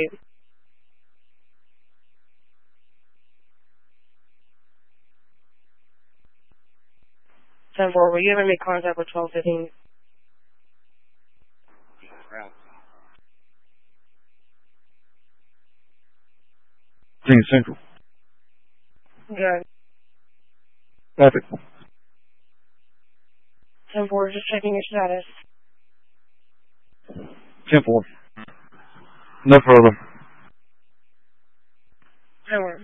8. 10-4, will you ever make contact with 12-15? Virginia Central. Good. Traffic. 10-4, just checking your status. 10-4. No further. 10-4.